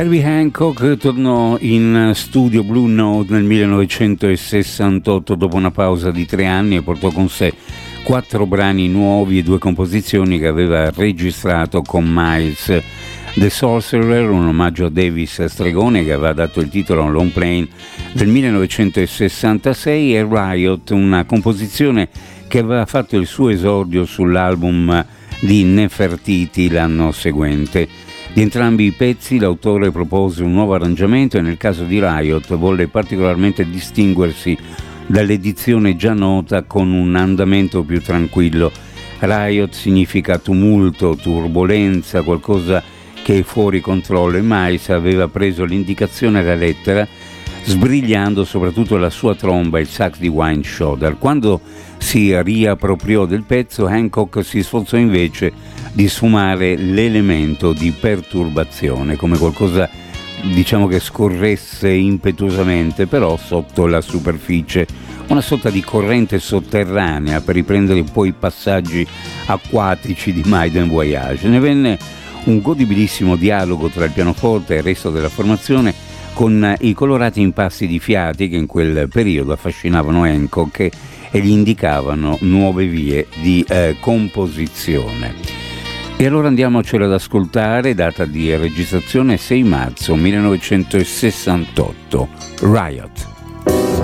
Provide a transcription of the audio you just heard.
Herbie Hancock tornò in studio Blue Note nel 1968 dopo una pausa di 3 anni e portò con sé 4 brani nuovi e 2 composizioni che aveva registrato con Miles. The Sorcerer, un omaggio a Davis Stregone che aveva dato il titolo a Long Plane del 1966, e Riot, una composizione che aveva fatto il suo esordio sull'album di Nefertiti l'anno seguente. Di entrambi i pezzi l'autore propose un nuovo arrangiamento e nel caso di Riot volle particolarmente distinguersi dall'edizione già nota con un andamento più tranquillo. Riot significa tumulto, turbolenza, qualcosa che è fuori controllo, e Miles aveva preso l'indicazione alla lettera, sbrigliando soprattutto la sua tromba, il sax di Wayne Shorter. Quando si riappropriò del pezzo, Hancock si sforzò invece di sfumare l'elemento di perturbazione, come qualcosa, diciamo, che scorresse impetuosamente però sotto la superficie, una sorta di corrente sotterranea per riprendere poi i passaggi acquatici di Maiden Voyage. Ne venne un godibilissimo dialogo tra il pianoforte e il resto della formazione, con i colorati impasti di fiati che in quel periodo affascinavano Hancock e gli indicavano nuove vie di composizione. E allora andiamocelo ad ascoltare, data di registrazione 6 marzo 1968, Riot.